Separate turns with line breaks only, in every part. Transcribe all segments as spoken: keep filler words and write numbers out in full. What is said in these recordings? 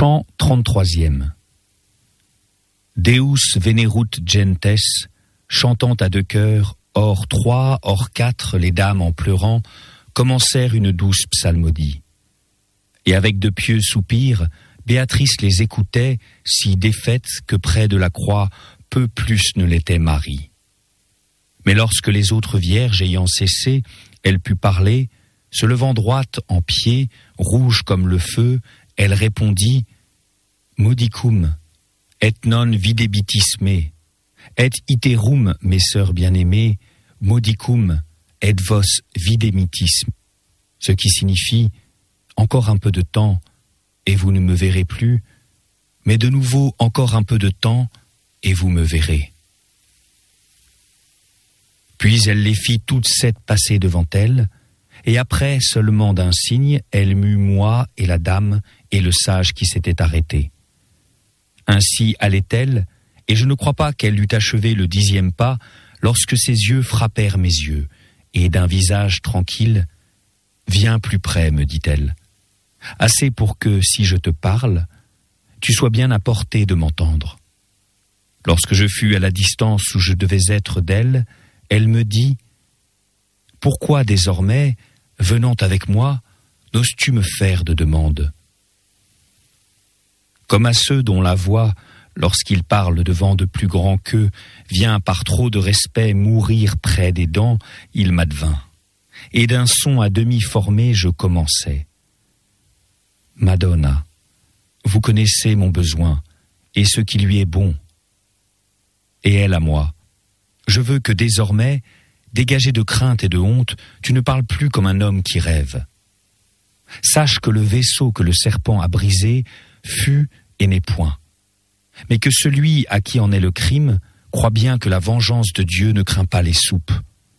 Chant trente-troisième. Deus venerut gentes, chantant à deux chœurs, hors trois, hors quatre, les dames en pleurant, commencèrent une douce psalmodie. Et avec de pieux soupirs, Béatrice les écoutait, si défaite que près de la croix, peu plus ne l'était Marie. Mais lorsque les autres vierges ayant cessé, elle put parler, se levant droite en pied, rouge comme le feu, elle répondit « Modicum, et non videbitis me, et iterum, mes sœurs bien-aimées, modicum, et vos videmitis », ce qui signifie « Encore un peu de temps, et vous ne me verrez plus, mais de nouveau encore un peu de temps, et vous me verrez. » Puis elle les fit toutes sept passer devant elle, et après seulement d'un signe, elle mut moi et la dame et le sage qui s'était arrêté. Ainsi allait-elle, et je ne crois pas qu'elle eût achevé le dixième pas, lorsque ses yeux frappèrent mes yeux, et d'un visage tranquille, « Viens plus près, me dit-elle, assez pour que, si je te parle, tu sois bien à portée de m'entendre. » Lorsque je fus à la distance où je devais être d'elle, elle me dit « Pourquoi désormais, venant avec moi, n'oses-tu me faire de demande ?» Comme à ceux dont la voix, lorsqu'ils parlent devant de plus grands qu'eux, vient par trop de respect mourir près des dents, il m'advint. Et d'un son à demi formé, je commençai. « Madonna, vous connaissez mon besoin, et ce qui lui est bon. Et elle à moi. Je veux que désormais, dégagé de crainte et de honte, tu ne parles plus comme un homme qui rêve. Sache que le vaisseau que le serpent a brisé fut et n'est point, mais que celui à qui en est le crime croit bien que la vengeance de Dieu ne craint pas les soupes.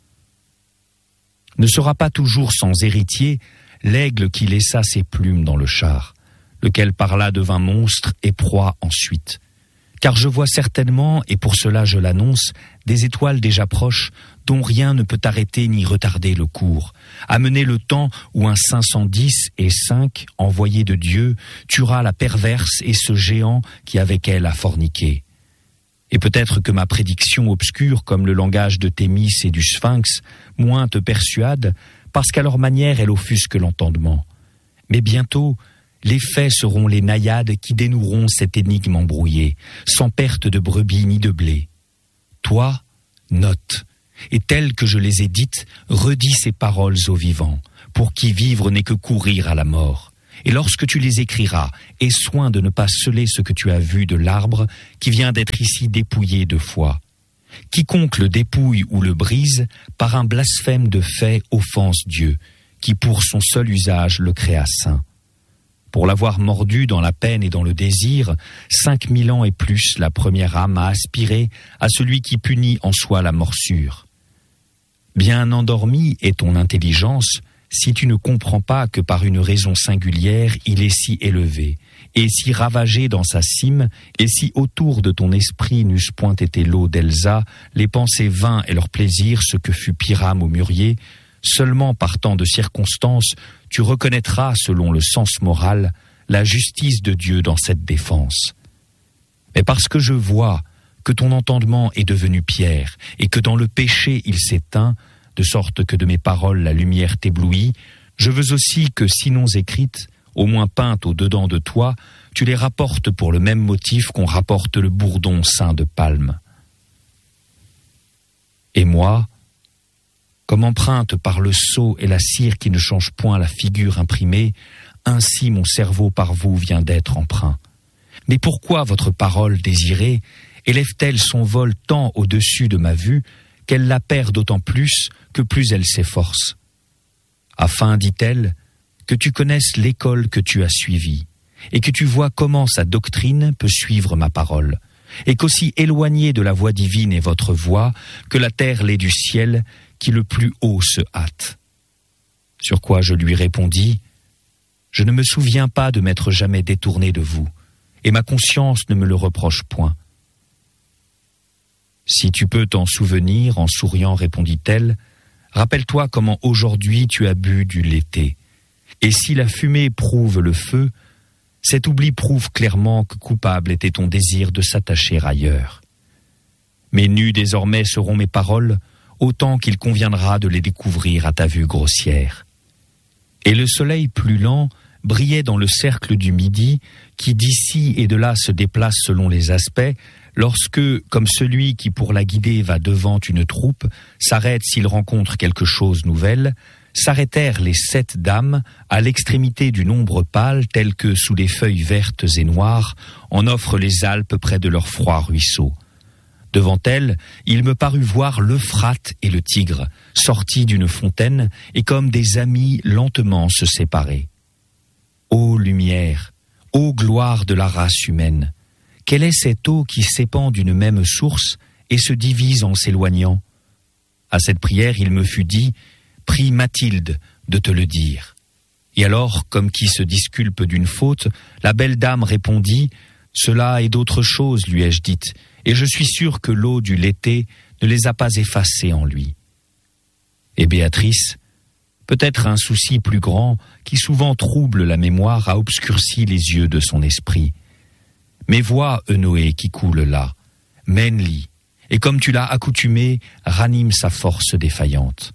Ne sera pas toujours sans héritier l'aigle qui laissa ses plumes dans le char, lequel par là devint monstre et proie ensuite. Car je vois certainement, et pour cela je l'annonce, des étoiles déjà proches, dont rien ne peut arrêter ni retarder le cours, amener le temps où un cinq cent dix et cinq, envoyé de Dieu, tuera la perverse et ce géant qui avec elle a forniqué. Et peut-être que ma prédiction obscure, comme le langage de Thémis et du Sphinx, moins te persuade, parce qu'à leur manière elle offusque l'entendement. Mais bientôt, les faits seront les naïades qui dénoueront cette énigme embrouillée, sans perte de brebis ni de blé. Toi, note, et telles que je les ai dites, redis ces paroles aux vivants, pour qui vivre n'est que courir à la mort. Et lorsque tu les écriras, aie soin de ne pas sceller ce que tu as vu de l'arbre qui vient d'être ici dépouillé de foi. Quiconque le dépouille ou le brise, par un blasphème de fait offense Dieu, qui pour son seul usage le créa saint. Pour l'avoir mordu dans la peine et dans le désir, cinq mille ans et plus la première âme a aspiré à celui qui punit en soi la morsure. Bien endormie est ton intelligence, si tu ne comprends pas que par une raison singulière il est si élevé, et si ravagé dans sa cime, et si autour de ton esprit n'eussent point été l'eau d'Elsa, les pensées vains et leurs plaisirs, ce que fut Pyrame au mûrier, seulement par tant de circonstances, tu reconnaîtras, selon le sens moral, la justice de Dieu dans cette défense. Mais parce que je vois que ton entendement est devenu pierre, et que dans le péché il s'éteint, de sorte que de mes paroles la lumière t'éblouit, je veux aussi que, sinon écrites, au moins peintes au-dedans de toi, tu les rapportes pour le même motif qu'on rapporte le bourdon ceint de palme. Et moi, comme empreinte par le sceau et la cire qui ne changent point la figure imprimée, ainsi mon cerveau par vous vient d'être empreint. Mais pourquoi votre parole désirée élève-t-elle son vol tant au-dessus de ma vue qu'elle la perd d'autant plus que plus elle s'efforce? Afin, dit-elle, que tu connaisses l'école que tu as suivie, et que tu vois comment sa doctrine peut suivre ma parole, et qu'aussi éloignée de la voie divine est votre voix, que la terre l'est du ciel, qui le plus haut se hâte. Sur quoi je lui répondis, « Je ne me souviens pas de m'être jamais détourné de vous, et ma conscience ne me le reproche point. » « Si tu peux t'en souvenir, en souriant, répondit-elle, rappelle-toi comment aujourd'hui tu as bu du léthé. Et si la fumée prouve le feu, Cet oubli prouve clairement que coupable était ton désir de s'attacher ailleurs. Mais nues désormais seront mes paroles, autant qu'il conviendra de les découvrir à ta vue grossière. Et le soleil plus lent brillait dans le cercle du midi, qui d'ici et de là se déplace selon les aspects, lorsque, comme celui qui pour la guider va devant une troupe, s'arrête s'il rencontre quelque chose nouvelle, s'arrêtèrent les sept dames à l'extrémité du nombre pâle tel que, sous les feuilles vertes et noires, en offrent les Alpes près de leur froid ruisseau. Devant elles, il me parut voir l'Euphrate et le Tigre, sortis d'une fontaine et comme des amis lentement se séparer. Ô lumière, ô gloire de la race humaine, quelle est cette eau qui s'épand d'une même source et se divise en s'éloignant? À cette prière, il me fut dit, prie Mathilde de te le dire. Et alors, comme qui se disculpe d'une faute, la belle dame répondit, cela est d'autre chose, lui ai-je dite, et je suis sûr que l'eau du Léthé ne les a pas effacés en lui. Et Béatrice, peut-être un souci plus grand qui souvent trouble la mémoire a obscurci les yeux de son esprit. Mais vois Eunoé qui coule là, mène-l'y, et comme tu l'as accoutumé, ranime sa force défaillante.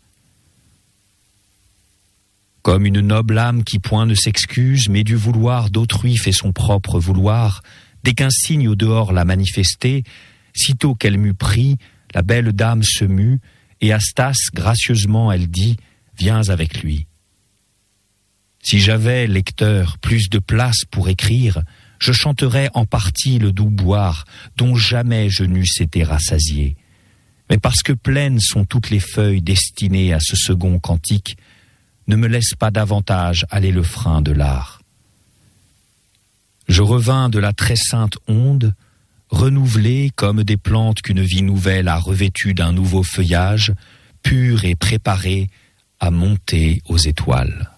Comme une noble âme qui point ne s'excuse, mais du vouloir d'autrui fait son propre vouloir, dès qu'un signe au dehors l'a manifesté, sitôt qu'elle m'eut pris, la belle dame se mut, et à Stas, gracieusement, elle dit, viens avec lui. Si j'avais, lecteur, plus de place pour écrire, je chanterais en partie le doux boire, dont jamais je n'eusse été rassasié. Mais parce que pleines sont toutes les feuilles destinées à ce second cantique, ne me laisse pas davantage aller le frein de l'art. Je revins de la très sainte onde, renouvelé comme des plantes qu'une vie nouvelle a revêtues d'un nouveau feuillage, pur et préparé à monter aux étoiles.